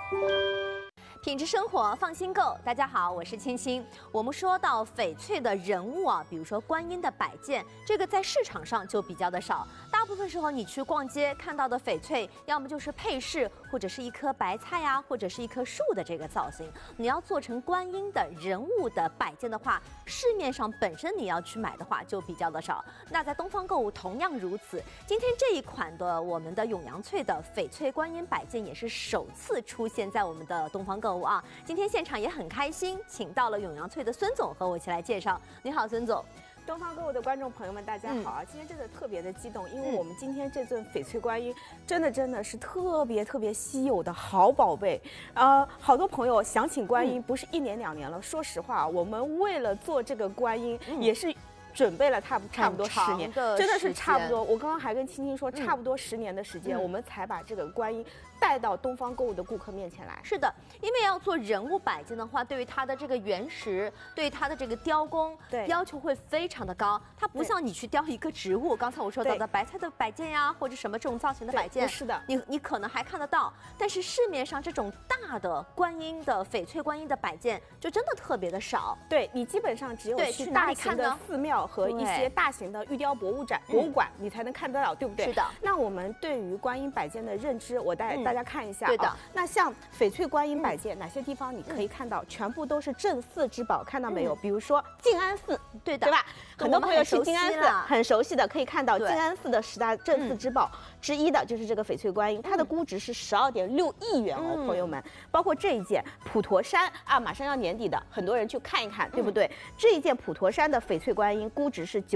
品质生活，放心购。大家好，我是清新。我们说到翡翠的人物啊，比如说观音的摆件，这个在市场上就比较的少。大部分时候你去逛街看到的翡翠，要么就是配饰，或者是一颗白菜呀，或者是一棵树的这个造型。你要做成观音的人物的摆件的话，市面上本身你要去买的话就比较的少。那在东方购物同样如此。今天这一款的我们的永阳翠的翡翠观音摆件也是首次出现在我们的东方购物啊。今天现场也很开心，请到了永阳翠的孙总和我一起来介绍。你好，孙总。 东方购物的观众朋友们，大家好啊！今天真的特别的激动，因为我们今天这尊翡翠观音真的是特别稀有的好宝贝。好多朋友想请观音，不是1年2年了。说实话，我们为了做这个观音，也是准备了差不多10年，真的是差不多。我刚刚还跟青青说，差不多10年的时间，我们才把这个观音带到东方购物的顾客面前来。 是的，因为要做人物摆件的话，对于它的这个原石，对于它的这个雕工，要求会非常的高。它不像你去雕一个植物，刚才我说到的白菜的摆件呀，或者什么这种造型的摆件， 是的， 你可能还看得到，但是市面上这种大的观音的翡翠观音的摆件，就真的特别的少。 对，你基本上只有去大型的寺庙和一些大型的玉雕博物馆，你才能看得到，对不对？ 是的。 那我们对于观音摆件的认知，我带大家看一下。 对的。 那像翡翠观音摆件，哪些地方你可以看到？全部都是镇寺之宝，看到没有？比如说静安寺， 对的， 对吧？很多朋友去静安寺很熟悉的，可以看到静安寺的10大镇寺之宝之一的就是这个翡翠观音，它的估值是12.6亿元哦，朋友们。包括这一件普陀山啊，马上要年底的，很多人去看一看，对不对？这一件普陀山的翡翠观音估值是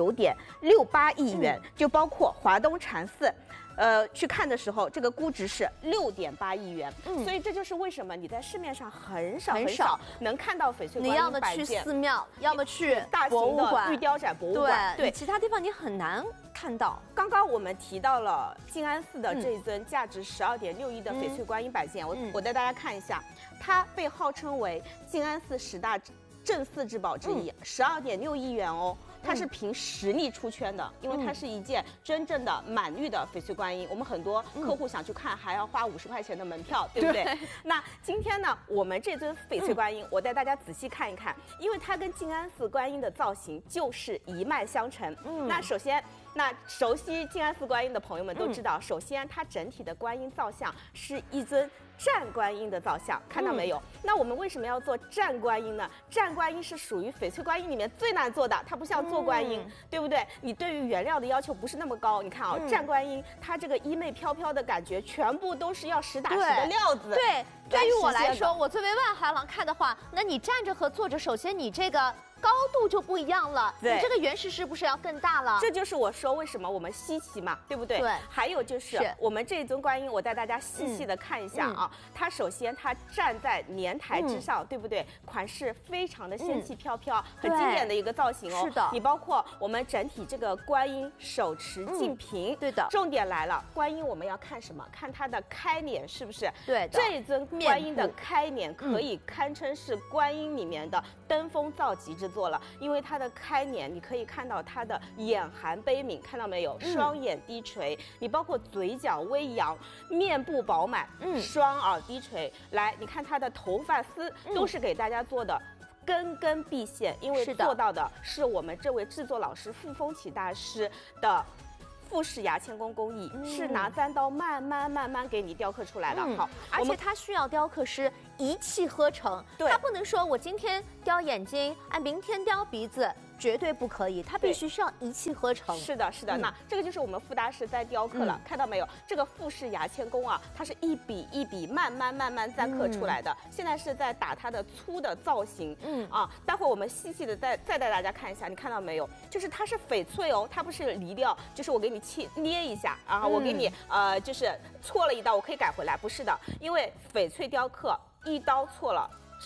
9.68亿元，就包括华东禅寺。去看的时候，这个估值是6.8亿元，所以这就是为什么你在市面上很少能看到翡翠观音摆件。 你要么去寺庙，要么去大型的玉雕展博物馆， 对，其他地方你很难看到。 刚刚我们提到了静安寺的这一尊价值12.6亿的翡翠观音摆件，我带大家看一下，它被号称为静安寺10大镇寺之宝之一，12.6亿元哦。它是凭实力出圈的，因为它是一件真正的满玉的翡翠观音。我们很多客户想去看，还要花50块钱的门票，对不对？那今天呢，我们这尊翡翠观音，我带大家仔细看一看，因为它跟静安寺观音的造型就是一脉相承。那首先，熟悉静安寺观音的朋友们都知道，首先它整体的观音造像是一尊站观音的造像，看到没有？那我们为什么要做站观音呢？站观音是属于翡翠观音里面最难做的，它不像做观音，对不对？你对于原料的要求不是那么高。你看啊，站观音它这个衣袂飘飘的感觉，全部都是要实打实的料子。 对，对于我来说，我作为外行来看的话，那你站着和坐着，首先你这个高度就不一样了，你这个原石是不是要更大了？ 这就是我说为什么我们稀奇嘛，对不对？ 对。 还有就是我们这尊观音，我带大家细细的看一下啊。它首先它站在莲台之上，对不对？款式非常的仙气飘飘，很经典的一个造型哦。 是的。 你包括我们整体这个观音手持净瓶， 对的。 重点来了，观音我们要看什么？看它的开脸是不是？ 对的。 这尊观音的开脸可以堪称是观音里面的登峰造极之作了，因为它的开脸，你可以看到它的眼含悲悯，看到没有？双眼低垂，你包括嘴角微扬，面部饱满，双耳低垂。来，你看它的头发丝都是给大家做的根根毕现，因为做到的是我们这位制作老师傅风起大师的富士牙嵌工工艺，是拿簪刀慢慢给你雕刻出来的。好， 而且它需要雕刻师一气呵成，它不能说我今天雕眼睛，明天雕鼻子。绝对不可以，它必须是要一气呵成。 是的，是的。那这个就是我们傅大师在雕刻了，看到没有？这个富士牙嵌工啊，它是一笔一笔慢慢簪刻出来的。现在是在打它的粗的造型，待会儿我们细细的再带大家看一下，你看到没有？就是它是翡翠哦，它不是离料，就是我给你捏一下，然后我给你就是错了一刀，我可以改回来，不是的，因为翡翠雕刻一刀错了。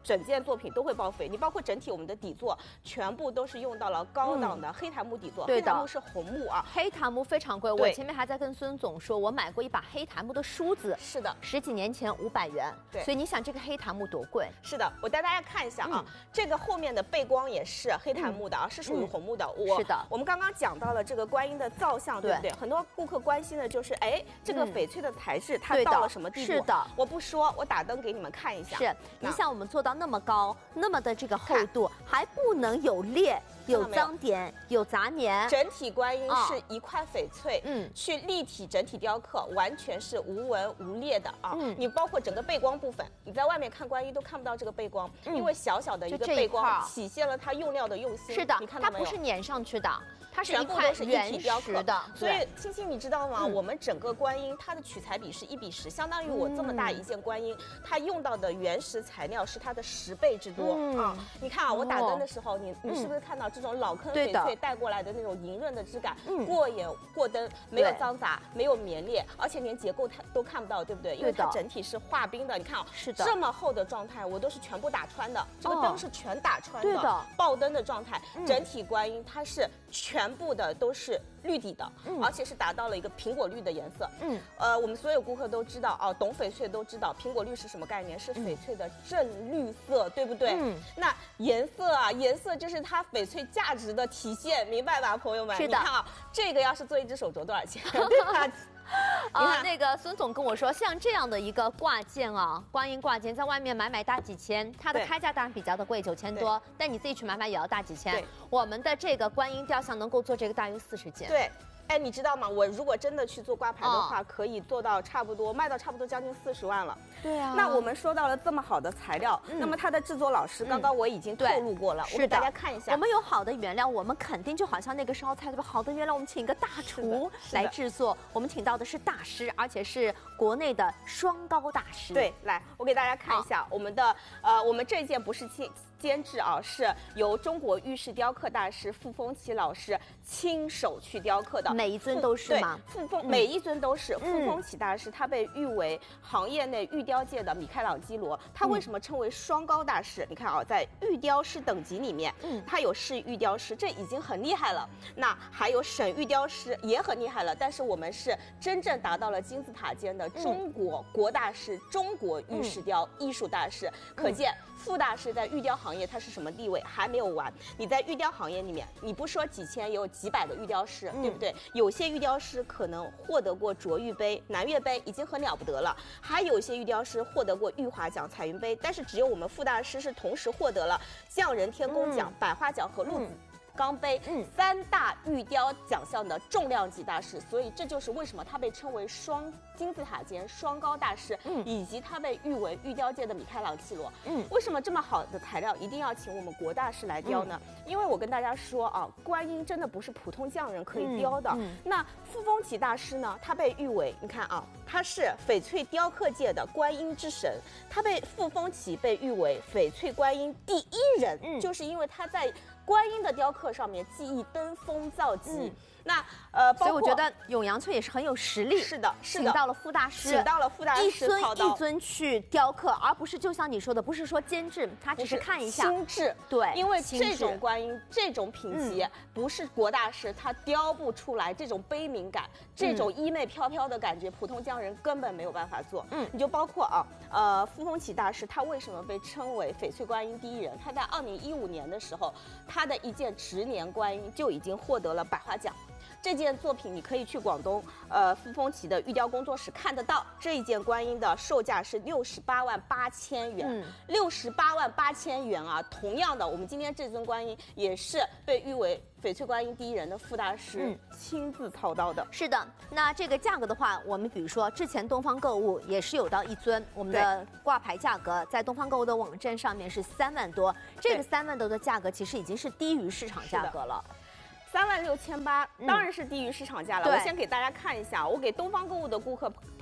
整件作品都会报废。你包括整体我们的底座，全部都是用到了高档的黑檀木底座，黑檀木是红木啊， 黑檀木非常贵。我前面还在跟孙总说，我买过一把黑檀木的梳子， 是的 ，10几年前500元， 对， 所以你想这个黑檀木多贵？ 是的，我带大家看一下啊，这个后面的背光也是黑檀木的啊，是属于红木的。 是的， 我们刚刚讲到了这个观音的造像，对不对？很多顾客关心的就是，哎，这个翡翠的材质它到了什么地步？ 是的， 我不说，我打灯给你们看一下。 是，你想我们做到那么高，那么的这个厚度，还不能有裂。有脏点，有杂黏， 整体观音是一块翡翠，去立体整体雕刻，完全是无纹无裂的啊。你包括整个背光部分，你在外面看观音都看不到这个背光，因为小小的一个背光体现了它用料的用心。 是的， 你看到没有？ 它不是粘上去的。它是全部都是一体雕刻的， 所以青青你知道吗？我们整个观音它的取材比是1:10，相当于我这么大一件观音，它用到的原石材料是它的10倍之多啊！你看啊，我打灯的时候，你是不是看到这种老坑翡翠带过来的那种莹润的质感？过眼过灯，没有脏杂，没有绵裂，而且连结构它都看不到，对不对？因为它整体是化冰的。你看啊， 是的， 这么厚的状态，我都是全部打穿的，这个灯是全打穿的，爆灯的状态，整体观音它是全部的都是绿底的，而且是达到了一个苹果绿的颜色。我们所有顾客都知道啊，懂翡翠都知道，苹果绿是什么概念？是翡翠的正绿色，对不对？那颜色啊，颜色就是它翡翠价值的体现，明白吧，朋友们？ 是的。 你看啊，这个要是做一只手镯多少钱？对吧？ 那个孙总跟我说，像这样的一个挂件啊，观音挂件，在外面买大几千，它的开价当然比较的贵，9000多，但你自己去买也要大几千。我们的这个观音雕像能够做这个大约40件。 对。哎，你知道吗？我如果真的去做挂牌的话，可以做到差不多卖到差不多将近40万了。 对啊。 那我们说到了这么好的材料，那么它的制作老师刚刚我已经透露过了，我给大家看一下。 我们有好的原料，我们肯定就好像那个烧菜对吧？好的原料，我们请一个大厨来制作，我们请到的是大师，而且是国内的双高大师。 对，来，我给大家看一下我们的我们这件不是监制啊，是由中国玉石雕刻大师傅风奇老师亲手去雕刻的， 每一尊都是吗？ 每一尊都是。傅风奇大师他被誉为行业内玉雕界的米开朗基罗，他为什么称为双高大师？你看啊，在玉雕师等级里面，他有市玉雕师，这已经很厉害了。那还有省玉雕师也很厉害了，但是我们是真正达到了金字塔尖的中国国大师，中国玉石雕艺术大师。可见傅大师在玉雕行业他是什么地位？还没有完。你在玉雕行业里面，你不说几千，也有几百的玉雕师，对不对？有些玉雕师可能获得过卓玉杯、南岳杯，已经很了不得了。还有一些玉雕师获得过玉华奖、彩云杯，但是只有我们傅大师是同时获得了匠人天工奖、百花奖和陆子钢杯3大玉雕奖项的重量级大师，所以这就是为什么他被称为双金字塔尖双高大师，以及他被誉为玉雕界的米开朗基罗。为什么这么好的材料一定要请我们国大师来雕呢？因为我跟大家说啊，观音真的不是普通匠人可以雕的。那傅风奇大师呢，他被誉为，你看啊，他是翡翠雕刻界的观音之神，他被傅风奇被誉为翡翠观音第1人，就是因为他在观音的雕刻上面技艺登峰造极。那所以我觉得永阳翠也是很有实力。 是的， 请到了傅大师，一尊一尊去雕刻，而不是就像你说的，不是说监制，他只是看一下精致。 对， 因为这种观音这种品级，不是国大师他雕不出来这种悲悯感，这种衣袂飘飘的感觉，普通匠人根本没有办法做。你就包括傅风奇大师他为什么被称为翡翠观音第1人？他在2015年的时候，他的一件执年观音就已经获得了百花奖。这件作品你可以去广东傅风奇的玉雕工作室看得到。这一件观音的售价是68万8千元，68万8千元啊！同样的，我们今天这尊观音也是被誉为翡翠观音第1人的傅大师亲自操刀的。 是的，那这个价格的话，我们比如说之前东方购物也是有到1尊，我们的挂牌价格在东方购物的网站上面是3万多，这个3万多的价格其实已经是低于市场价格了。 36800，当然是低于市场价了。我先给大家看一下，我给东方购物的顾客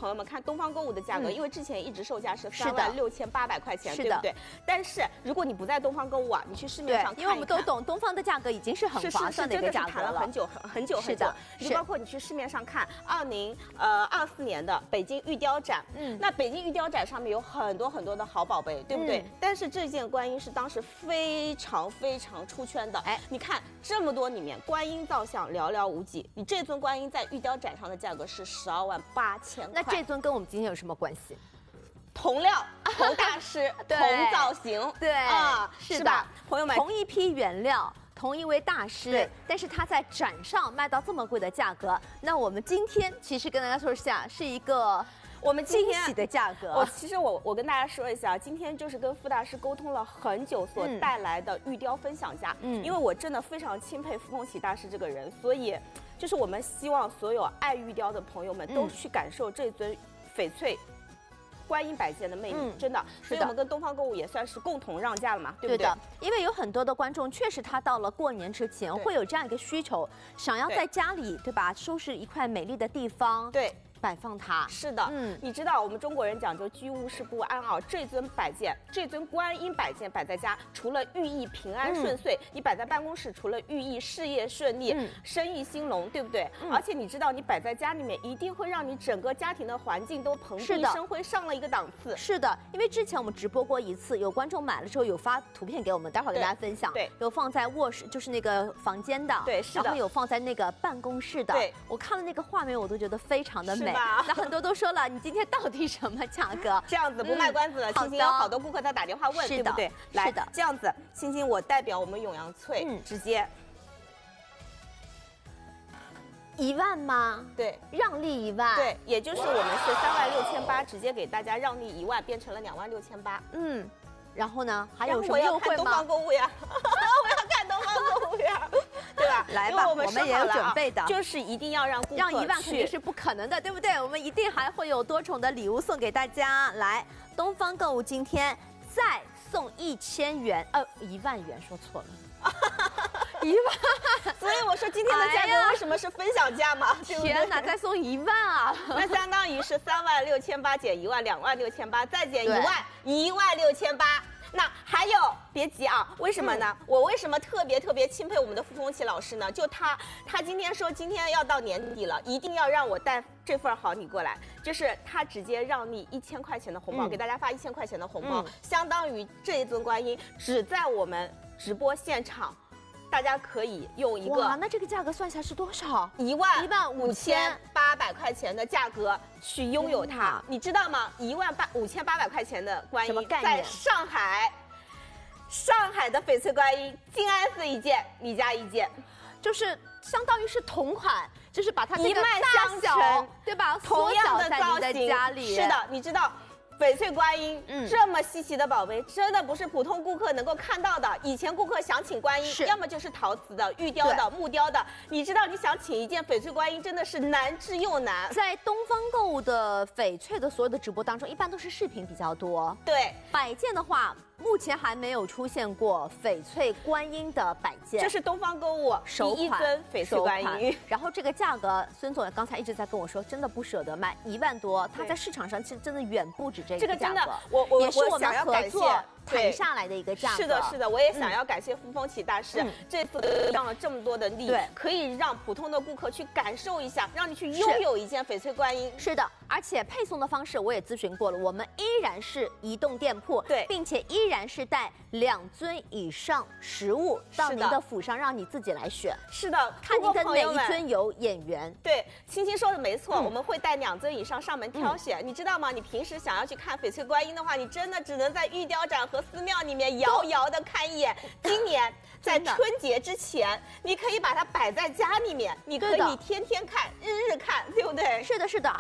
朋友们看东方购物的价格，因为之前一直售价是36800块钱， 对不对？但是如果你不在东方购物啊，你去市面上看一看， 因为我们都懂东方的价格已经是很划算的一个价格了， 谈了很久。是的，就包括你去市面上看2024年的北京玉雕展，那北京玉雕展上面有很多的好宝贝，对不对？但是这件观音是当时非常出圈的，你看这么多里面，观音造像寥寥无几，你这尊观音在玉雕展上的价格是128000块， 那这尊跟我们今天有什么关系？ 同料、同大师、同造型， 对啊， 是吧？朋友们， 同一批原料。同一位大师，但是他在展上卖到这么贵的价格，那我们今天其实跟大家说一下，是一个我们惊喜的价格。 其实我跟大家说一下，今天就是跟傅大师沟通了很久所带来的玉雕分享价，因为我真的非常钦佩傅凤喜大师这个人，所以就是我们希望所有爱玉雕的朋友们都去感受这尊翡翠观音摆件的魅力，真的，所以我们跟东方购物也算是共同让价了嘛，对不对？ 对的，因为有很多的观众确实他到了过年之前会有这样一个需求，想要在家里对吧收拾一块美丽的地方， 对。 摆放它是的，你知道我们中国人讲究居无事不安啊。这尊摆件，这尊观音摆件摆在家，除了寓意平安顺遂，你摆在办公室，除了寓意事业顺利、生意兴隆，对不对？而且你知道，你摆在家里面，一定会让你整个家庭的环境都蓬荜生辉，上了一个档次。 是的，因为之前我们直播过一次，有观众买了之后有发图片给我们，待会儿跟大家分享。 对， 有放在卧室，就是那个房间的， 对，是的。 然后有放在那个办公室的， 对， 我看了那个画面，我都觉得非常的美。那很多都说了，你今天到底什么价格？ 这样子不卖关子了，欣欣有好多顾客在打电话问，对不对？来，这样子，欣欣我代表我们永阳翠，直接 1万吗？ 对， 让利1万。 对，也就是我们是36800，直接给大家让利1万，变成了26800。 然后呢？还有什么优惠吗？ 我要看东方购物呀，我要看东方购物呀，对吧？ 来吧，我们也有准备的， 就是一定要让顾客让1万肯定是不可能的，对不对？我们一定还会有多重的礼物送给大家。来，东方购物今天再送1000元，1万元说错了。1万， 所以我说今天的价格为什么是分享价嘛？ 天哪，再送1万啊！ 那相当于是36800减1万，26800，再减1万，16800。那还有，别急啊，为什么呢？我为什么特别钦佩我们的傅凤琪老师呢？就他今天说今天要到年底了，一定要让我带这份好礼过来，就是他直接让你1000块钱的红包，给大家发1000块钱的红包，相当于这一尊观音只在我们直播现场。大家可以用一个， 哇，那这个价格算下来是多少 ？15800块钱的价格去拥有它，你知道吗？15800块钱的观音，在上海的翡翠观音，静安寺1件，你家1件， 就是相当于是同款，就是把它一脉相承， 对吧？ 同样的造型， 家里是的，你知道。翡翠观音，这么稀奇的宝贝，真的不是普通顾客能够看到的。以前顾客想请观音，要么就是陶瓷的、玉雕的、木雕的。你知道，你想请一件翡翠观音，真的是难之又难。 在东方购物的翡翠的所有的直播当中，一般都是视频比较多。 对， 摆件的话，目前还没有出现过翡翠观音的摆件。 这是东方购物第一尊翡翠观音。 然后这个价格，孙总刚才一直在跟我说，真的不舍得卖1万多，它在市场上是真的远不止这个价格。 真的，我是我们合作谈下来的一个价格。 是的，我也想要感谢傅凤琪大师，这次让了这么多的力，可以让普通的顾客去感受一下，让你去拥有一件翡翠观音。 是的，而且配送的方式我也咨询过了，我们依然是移动店铺， 对， 并且依然是带2尊以上实物到您的府上，让你自己来选。 是的， 看您跟哪一尊有眼缘。 对，青青说的没错，我们会带2尊以上上门挑选。你知道吗？你平时想要去看翡翠观音的话，你真的只能在玉雕展和寺庙里面遥遥的看一眼。今年在春节之前，你可以把它摆在家里面，你可以天天看、日日看，对不对？ 是的，是的。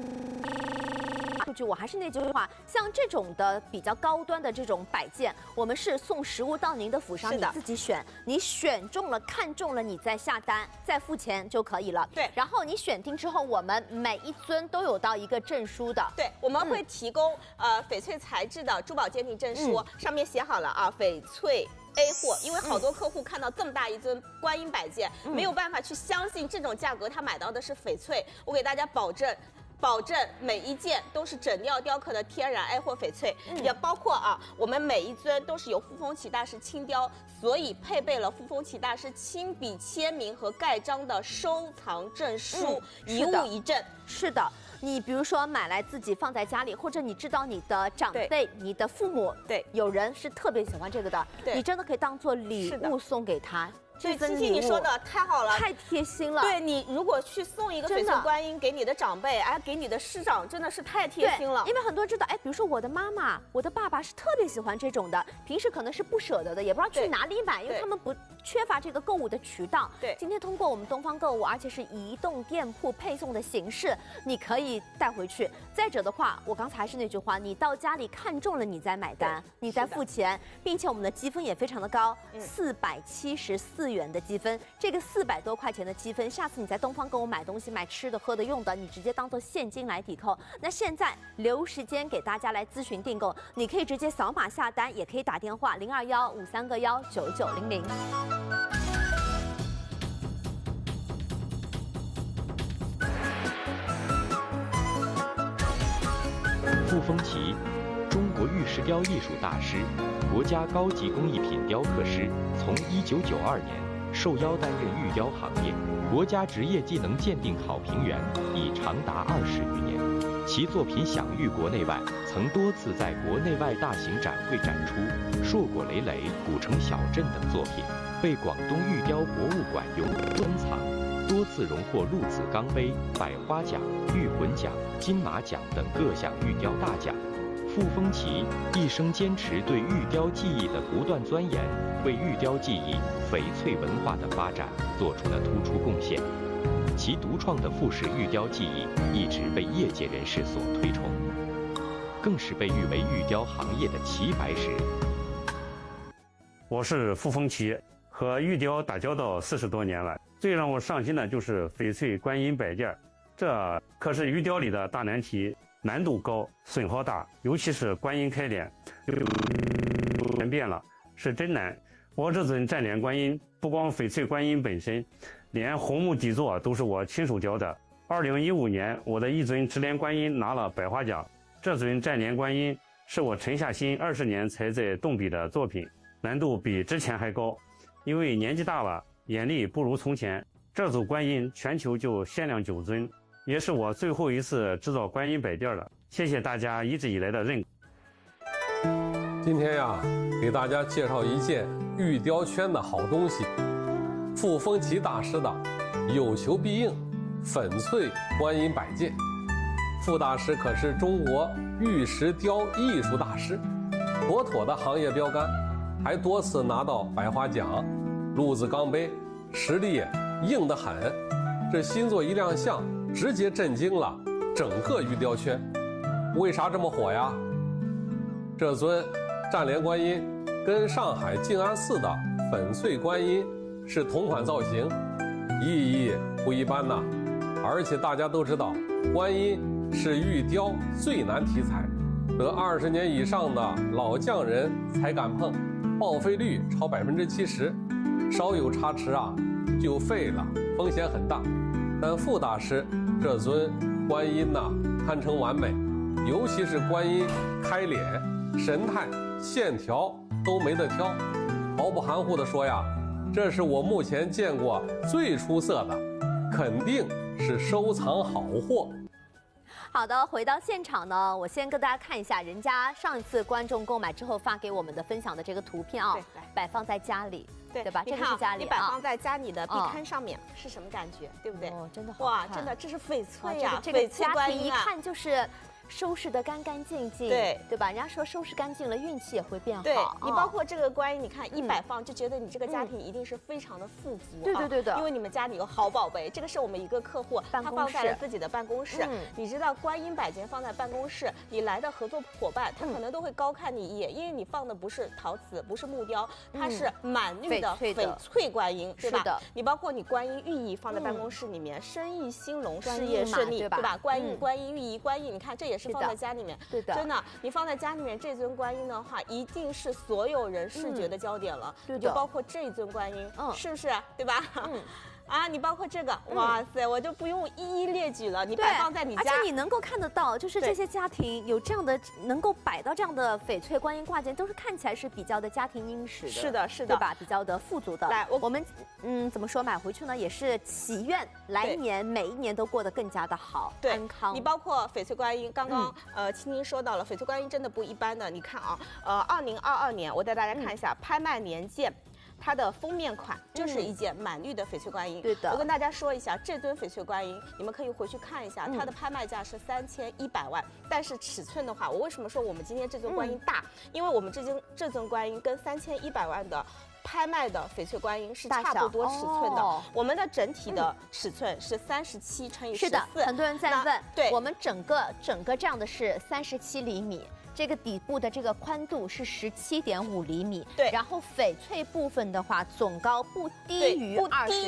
我还是那句话，像这种的比较高端的这种摆件，我们是送实物到您的府上，你自己选，你选中了、看中了，你再下单、再付钱就可以了。 对， 然后你选定之后，我们每一尊都有到一个证书的。 对，我们会提供翡翠材质的珠宝鉴定证书，上面写好了啊，翡翠。A 货，因为好多客户看到这么大一尊观音摆件，没有办法去相信这种价格他买到的是翡翠。我给大家保证， 保证每一件都是整料雕刻的天然爱货翡翠，也包括啊，我们每一尊都是由傅风启大师亲雕，所以配备了傅风启大师亲笔签名和盖章的收藏证书，一物一证。 是的。你比如说买来自己放在家里，或者你知道你的长辈、你的父母， 对， 有人是特别喜欢这个的，你真的可以当做礼物送给他。 对，七七你说的太好了， 太贴心了。 对你如果去送一个翡翠观音给你的长辈，哎，给你的师长，真的是太贴心了。 因为很多人知道，哎，比如说我的妈妈、我的爸爸是特别喜欢这种的，平时可能是不舍得的，也不知道去哪里买，因为他们不缺乏这个购物的渠道。 对， 今天通过我们东方购物，而且是移动店铺配送的形式，你可以带回去。再者的话，我刚才还是那句话，你到家里看中了，你再买单，你再付钱，并且我们的积分也非常的高，474元的积分。这个400多块钱的积分，下次你在东方购物买东西、买吃的、喝的、用的，你直接当做现金来抵扣。那现在留时间给大家来咨询订购，你可以直接扫码下单，也可以打电话02153个19900。 傅风启，中国玉石雕艺术大师，国家高级工艺品雕刻师，从1992年受邀担任玉雕行业国家职业技能鉴定考评员，已长达20余年。其作品享誉国内外，曾多次在国内外大型展会展出，硕果累累，古城小镇等作品被广东玉雕博物馆永久珍藏，多次荣获陆子钢杯、百花奖、玉魂奖、金马奖等各项玉雕大奖。傅风启一生坚持对玉雕技艺的不断钻研，为玉雕技艺、翡翠文化的发展做出了突出贡献。其独创的傅氏玉雕技艺一直被业界人士所推崇，更是被誉为玉雕行业的齐白石。 我是傅风启，和玉雕打交道40多年了。最让我上心的就是翡翠观音摆件，这可是玉雕里的大难题，难度高，损耗大，尤其是观音开脸，全变了，是真难。我这尊站脸观音，不光翡翠观音本身，连红木底座都是我亲手雕的。2015年，我的一尊直莲观音拿了百花奖。这尊站莲观音是我沉下心20年才在动笔的作品，难度比之前还高。因为年纪大了，眼力不如从前。这组观音全球就限量9尊，也是我最后一次制造观音摆件了。谢谢大家一直以来的认可。 今天呀，给大家介绍一件玉雕圈的好东西——傅风启大师的有求必应粉翠观音摆件。傅大师可是中国玉石雕艺术大师，妥妥的行业标杆，还多次拿到百花奖、陆子钢杯，实力硬得很。这新作一亮相，直接震惊了整个玉雕圈。为啥这么火呀？这尊站莲观音跟上海静安寺的粉翠观音是同款造型，意义不一般呐。而且大家都知道，观音是玉雕最难题材，得20年以上的老匠人才敢碰，报废率超70%，稍有差池啊就废了，风险很大。但傅大师这尊观音呐，堪称完美，尤其是观音开脸、神态、线条都没得挑。毫不含糊地说呀，这是我目前见过最出色的，肯定是收藏好货。 好的，回到现场呢，我先跟大家看一下人家上一次观众购买之后发给我们的分享的这个图片啊，摆放在家里，对吧？这个是家里， 你摆放在家里的壁龛上面是什么感觉？对不对？ 哦，真的好看。 哇，真的，这是翡翠呀， 这个家庭一看就是收拾得干干净净，对吧？人家说收拾干净了，运气也会变好。 对，你包括这个观音，你看一摆放，就觉得你这个家庭一定是非常的富足。 对的， 因为你们家里有好宝贝。这个是我们一个客户，他放在了自己的办公室。你知道观音摆件放在办公室，你来的合作伙伴他可能都会高看你一眼，因为你放的不是陶瓷，不是木雕，它是满玉的翡翠观音，对吧？你包括你观音寓意放在办公室里面，生意兴隆，事业顺利，对吧？观音寓意观音，你看这也是放在家里面。对的，真的，你放在家里面这尊观音的话，一定是所有人视觉的焦点了。对的，就包括这尊观音，是不是？对吧？ 啊，你包括这个，哇塞，我就不用一一列举了，你摆放在你家， 而且你能够看得到，就是这些家庭有这样的能够摆到这样的翡翠观音挂件，都是看起来是比较的家庭殷实的， 是的，是的， 对吧？比较的富足的。来，我们怎么说，买回去呢也是祈愿来年每一年都过得更加的好，安康。 你包括翡翠观音，刚刚青青说到了，翡翠观音真的不一般的，你看啊，2022年我带大家看一下拍卖年鉴。它的封面款就是一件满绿的翡翠观音。 对的， 我跟大家说一下，这尊翡翠观音，你们可以回去看一下，它的拍卖价是3100万。但是尺寸的话，我为什么说我们今天这尊观音大？因为我们这尊观音跟3100万的拍卖的翡翠观音是差不多尺寸的。我们的整体的尺寸是37乘以14。 是的，很多人在问， 对， 我们整个这样的是37厘米。这个底部的这个宽度是17.5厘米， 对。 然后翡翠部分的话，总高不低于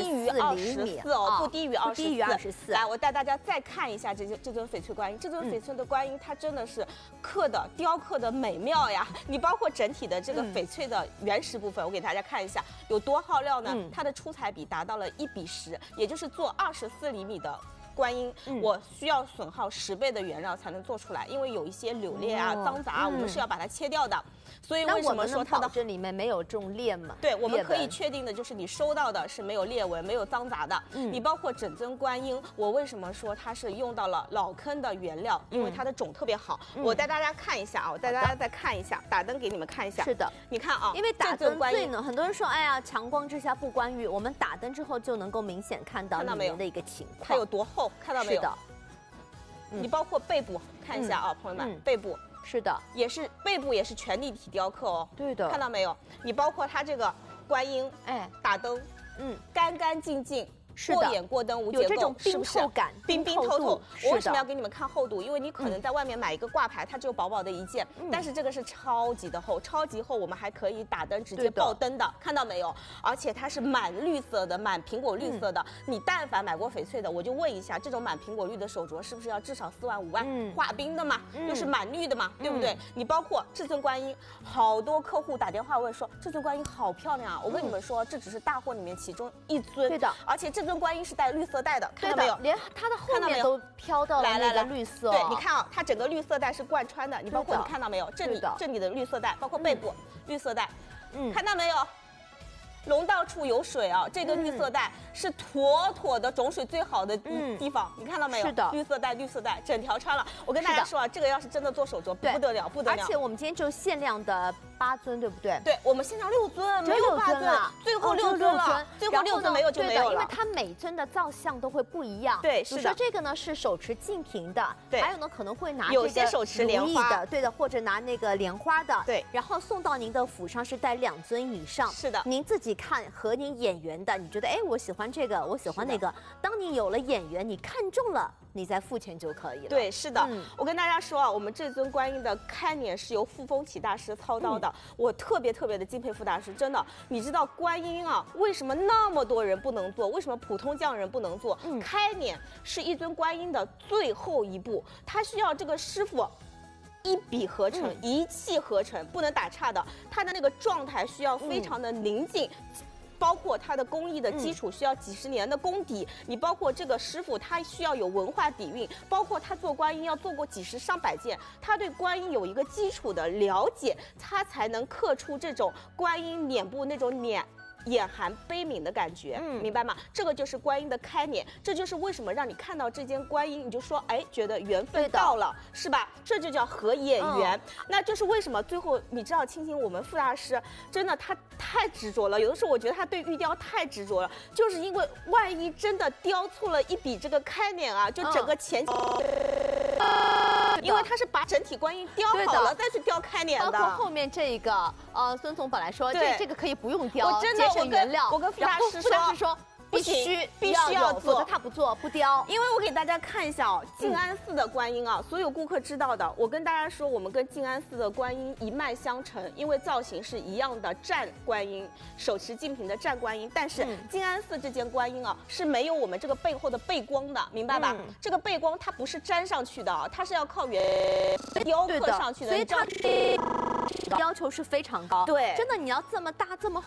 24厘米哦，不低于24。来，我带大家再看一下这尊翡翠观音，这尊翡翠的观音，它真的是雕刻的美妙呀！你包括整体的这个翡翠的原石部分，我给大家看一下有多耗料呢？它的出彩比达到了1:10，也就是做24厘米的观音，我需要损耗10倍的原料才能做出来，因为有一些柳裂啊、脏杂啊，我们是要把它切掉的。所以为什么说它的这里面没有这种裂嘛？ 对，我们可以确定的就是你收到的是没有裂纹、没有脏杂的。你包括整尊观音，我为什么说它是用到了老坑的原料？因为它的种特别好。我带大家看一下啊，我带大家再看一下，打灯给你们看一下。 是的， 你看啊， 因为打灯最呢，很多人说，哎呀，强光之下不关于，我们打灯之后就能够明显看到里面的一个情况， 它有多厚，看到没有？ 是的。 你包括背部看一下啊，朋友们，背部。 是的， 背部也是全立体雕刻哦。 对的， 看到没有？你包括它这个观音，打灯，干干净净。过眼过灯无结构， 有这种冰透感， 冰透透。我为什么要给你们看厚度？因为你可能在外面买一个挂牌，它只有薄薄的一件，但是这个是超级的厚，超级厚，我们还可以打灯直接爆灯的，看到没有？而且它是满绿色的，满苹果绿色的。你但凡买过翡翠的，我就问一下，这种满苹果绿的手镯是不是要至少4万5万？化冰的嘛，又是满绿的嘛，对不对？你包括这尊观音，好多客户打电话问说，这尊观音好漂亮啊！我跟你们说，这只是大货里面其中一尊， 对的， 而且这尊观音是带绿色带的，看到没有？ 连它的后面都飘到了那个绿色。 对，你看啊，它整个绿色带是贯穿的。你包括你看到没有？这里的绿色带，包括背部绿色带，看到没有？龙道处有水啊，这个绿色带是妥妥的种水最好的地方，你看到没有？ 是的， 绿色带整条穿了。我跟大家说啊，这个要是真的做手镯，不得了。 而且我们今天就限量的8尊，对不对？ 对，我们限量6尊，没有8尊，最后6尊了，最后6尊没有就没有了。 因为它每尊的造像都会不一样。 对，是的。 比如说这个呢是手持净瓶的， 对， 还有呢可能会拿有些手持莲花的，对的，或者拿那个莲花的， 对。 然后送到您的府上是带2尊以上， 是的。 您自己看和您眼缘的，你觉得哎我喜欢这个，我喜欢那个。当你有了眼缘，你看中了，你再付钱就可以了。 对，是的。我跟大家说啊，我们这尊观音的开年是由傅风启大师操刀的，我特别的敬佩傅大师，真的。你知道观音啊，为什么那么多人不能做？为什么普通匠人不能做？开年是一尊观音的最后一步，它需要这个师傅一笔合成，一气呵成，不能打岔的。它的那个状态需要非常的宁静。包括它的工艺的基础需要几十年的功底，你包括这个师傅他需要有文化底蕴，包括他做观音要做过几十上百件，他对观音有一个基础的了解，他才能刻出这种观音脸部那种眼含悲悯的感觉，明白吗？这个就是观音的开年，这就是为什么让你看到这件观音，你就说，哎，觉得缘分到了，是吧？这就叫合眼缘。那就是为什么最后你知道，青青，我们傅大师真的他太执着了，有的时候我觉得他对玉雕太执着了，就是因为万一真的雕错了一笔这个开年啊，就整个前。因为他是把整体观音雕好了再去雕开年的， 包括后面这个，孙总本来说这个可以不用雕， 我真的节省原料， 我跟傅大师说必须要做， 否则他不做不雕。 因为我给大家看一下哦，静安寺的观音啊，所有顾客知道的，我跟大家说，我们跟静安寺的观音一脉相承，因为造型是一样的战观音，手持净瓶的战观音，但是静安寺这件观音啊是没有我们这个背后的背光的，明白吧？这个背光它不是粘上去的，它是要靠雕刻上去的， 所以它要求是非常高。 对， 真的你要这么大这么